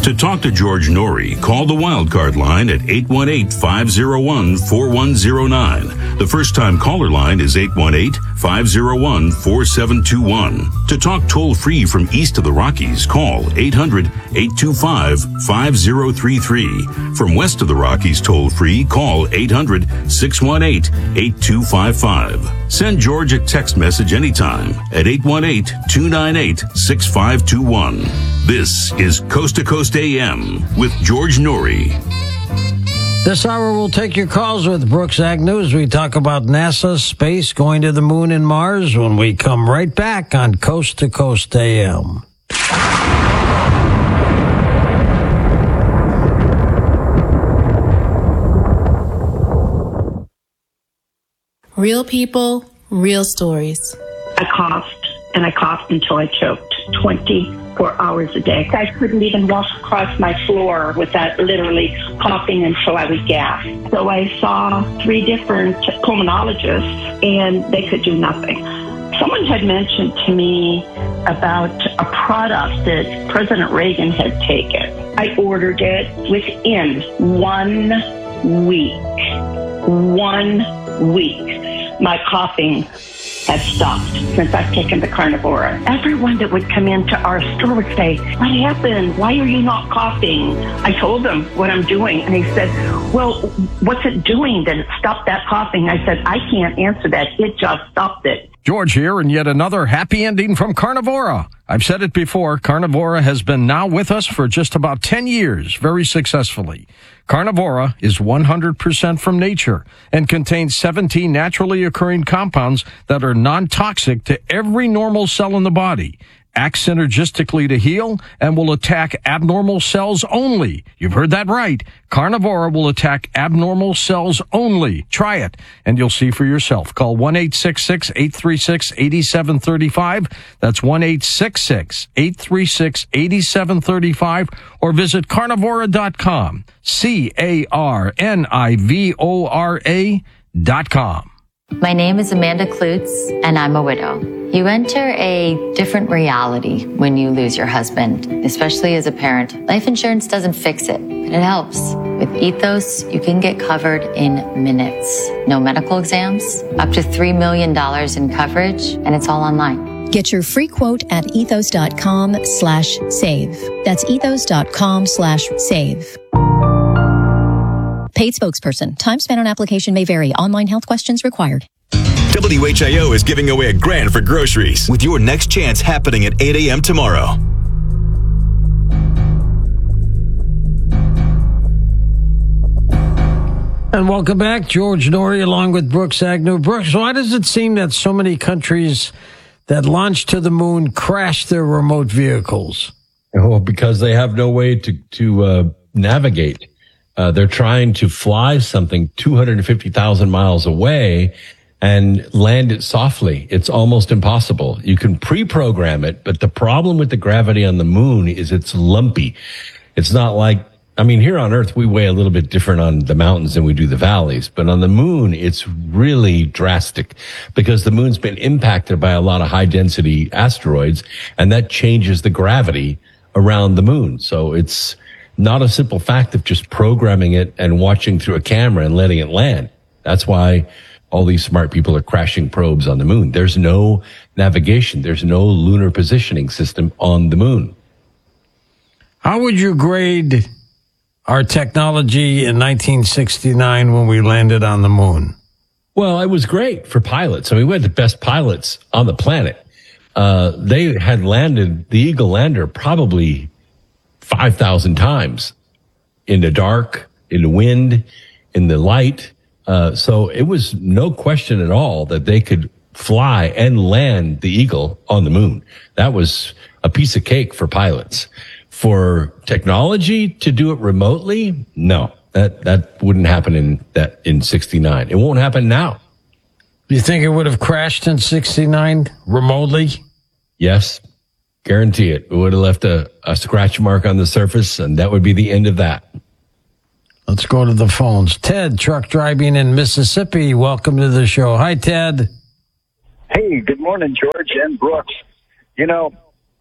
To talk to George Norrie, call the Wildcard line at 818-501-4109. The first-time caller line is 818-501-4721. To talk toll-free from east of the Rockies, call 800-825-5033. From west of the Rockies toll-free, call 800-618-8255. Send George a text message anytime at 818-298-6521. This is Coast to Coast AM with George Norrie. This hour we'll take your calls with Brooks Agnew as we talk about NASA, space, going to the moon and Mars when we come right back on Coast to Coast AM. Real people, real stories. I coughed, and I coughed until I choked 24 hours a day. I couldn't even walk across my floor without literally coughing until I would gasp. So I saw 3 different pulmonologists, and they could do nothing. Someone had mentioned to me about a product that President Reagan had taken. I ordered it within 1 week. 1 week. My coughing has stopped since I've taken the Carnivora. Everyone that would come into our store would say, "What happened? Why are you not coughing?" I told them what I'm doing, and he said, "Well, what's it doing that it stopped that coughing?" I said, "I can't answer that. It just stopped it." George here, and yet another happy ending from Carnivora. I've said it before, Carnivora has been now with us for just about 10 years, very successfully. Carnivora is 100% from nature and contains 17 naturally occurring compounds that are non-toxic to every normal cell in the body, act synergistically to heal, and will attack abnormal cells only. You've heard that right. Carnivora will attack abnormal cells only. Try it, and you'll see for yourself. Call 1-866-836-8735. That's 1-866-836-8735, or visit carnivora.com. CARNIVORA.com. My name is Amanda Klutz, and I'm a widow. You enter a different reality when you lose your husband, especially as a parent. Life insurance doesn't fix it, but it helps. With Ethos, you can get covered in minutes. No medical exams, up to $3 million in coverage, and it's all online. Get your free quote at ethos.com/save. That's ethos.com/save. Paid spokesperson. Time spent on application may vary. Online health questions required. WHIO is giving away $1,000 for groceries with your next chance happening at 8 a.m. tomorrow. And welcome back. George Norrie along with Brooks Agnew. Brooks, why does it seem that so many countries that launched to the moon crashed their remote vehicles? Oh, because they have no way to navigate. They're trying to fly something 250,000 miles away and land it softly. It's almost impossible. You can pre-program it, but the problem with the gravity on the moon is it's lumpy. It's not like, here on Earth, we weigh a little bit different on the mountains than we do the valleys, but on the moon, it's really drastic because the moon's been impacted by a lot of high density asteroids, and that changes the gravity around the moon. So it's not a simple fact of just programming it and watching through a camera and letting it land. That's why all these smart people are crashing probes on the moon. There's no navigation. There's no lunar positioning system on the moon. How would you grade our technology in 1969 when we landed on the moon? Well, it was great for pilots. We had the best pilots on the planet. They had landed the Eagle lander probably 5,000 times in the dark, in the wind, in the light. So it was no question at all that they could fly and land the Eagle on the moon. That was a piece of cake for pilots. For technology to do it remotely, no, that wouldn't happen in 69. It won't happen now. Do you think it would have crashed in 69 remotely? Yes, guarantee it. It would have left a scratch mark on the surface, and that would be the end of that. Let's go to the phones. Ted, truck driving in Mississippi. Welcome to the show. Hi, Ted. Hey, good morning, George and Brooks.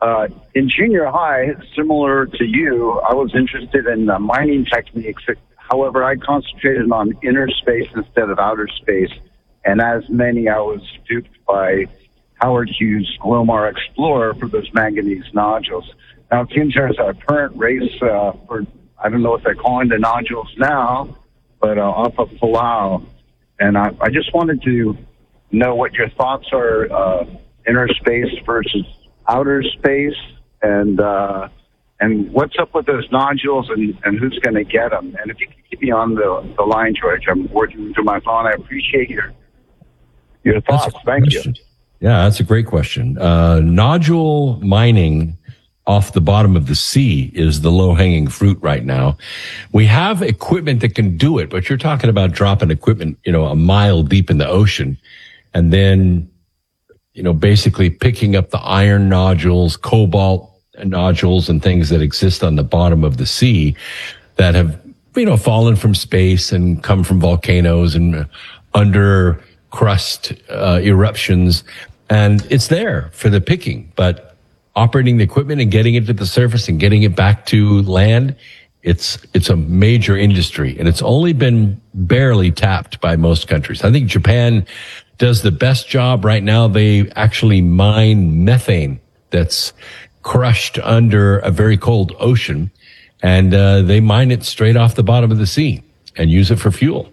In junior high, similar to you, I was interested in mining techniques. However, I concentrated on inner space instead of outer space. And as many, I was duped by Howard Hughes' Glomar Explorer for those manganese nodules. Now, it seems there's a current race for, I don't know what they're calling the nodules now, but off of Palau. And I just wanted to know what your thoughts are, inner space versus outer space, and what's up with those nodules, and who's going to get them. And if you can keep me on the line, George, I'm working through my phone. I appreciate your thoughts. Thank you. Yeah, that's a great question. Nodule mining off the bottom of the sea is the low-hanging fruit right now. We have equipment that can do it, but you're talking about dropping equipment, a mile deep in the ocean, and then, basically picking up the iron nodules, cobalt nodules, and things that exist on the bottom of the sea that have, fallen from space and come from volcanoes and under crust eruptions. And it's there for the picking, but operating the equipment and getting it to the surface and getting it back to land, it's a major industry, and it's only been barely tapped by most countries. I think Japan does the best job right now. They actually mine methane that's crushed under a very cold ocean, and they mine it straight off the bottom of the sea and use it for fuel.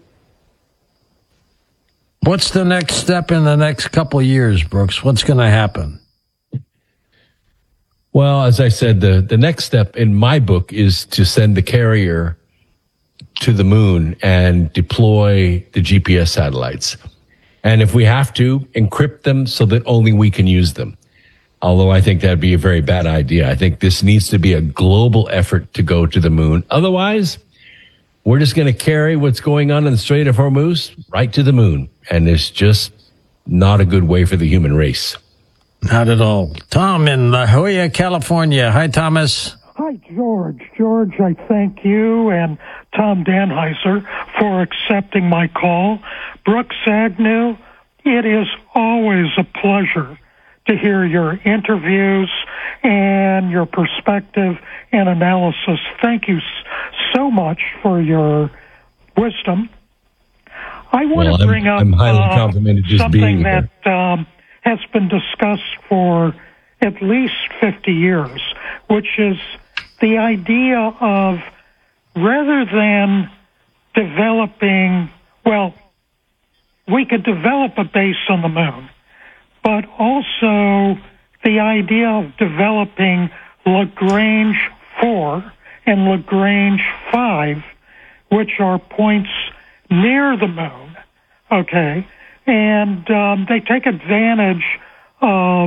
What's the next step in the next couple of years, Brooks? What's going to happen? Well, as I said, the next step in my book is to send the carrier to the moon and deploy the GPS satellites. And if we have to, encrypt them so that only we can use them. Although I think that'd be a very bad idea. I think this needs to be a global effort to go to the moon. Otherwise, we're just going to carry what's going on in the Strait of Hormuz right to the moon. And it's just not a good way for the human race. Not at all. Tom in La Jolla, California. Hi, Thomas. Hi, George. George, I thank you and Tom Danheiser for accepting my call. Brooks Agnew, it is always a pleasure to hear your interviews and your perspective and analysis. Thank you so much for your wisdom. I want to bring up I'm highly complimented just being something here. that has been discussed for at least 50 years, which is the idea of, rather than developing, we could develop a base on the moon, but also the idea of developing Lagrange 4 and Lagrange 5, which are points near the moon, okay? And they take advantage of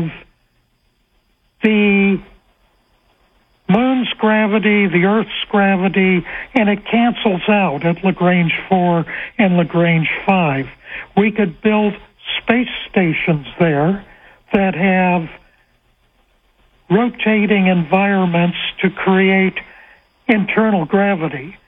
the moon's gravity, the Earth's gravity, and it cancels out at Lagrange 4 and Lagrange 5. We could build space stations there that have rotating environments to create internal gravity,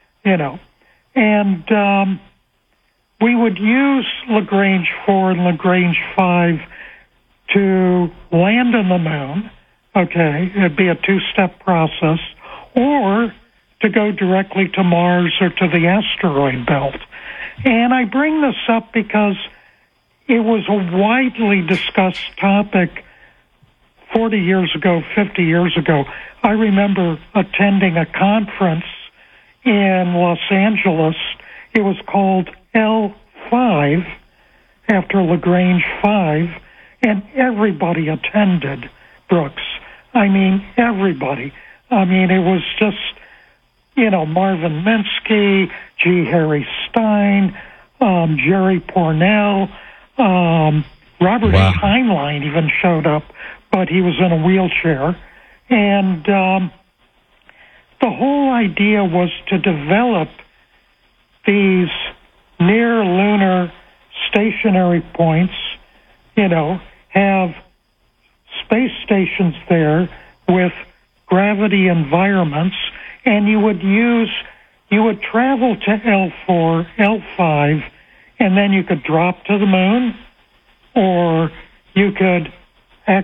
and we would use Lagrange 4 and Lagrange 5 to land on the moon. Okay, it'd be a two-step process, or to go directly to Mars or to the asteroid belt. And I bring this up because it was a widely discussed topic 40 years ago, 50 years ago. I remember attending a conference in Los Angeles. It was called L5, after Lagrange 5, and everybody attended, Brooks. I mean, everybody. I mean, it was just, Marvin Minsky, G. Harry Stein, Jerry Pournelle, Robert A. Heinlein even showed up, but he was in a wheelchair. And the whole idea was to develop these near lunar stationary points, have space stations there with gravity environments, and you would travel to L4, L5, and then you could drop to the moon, or you could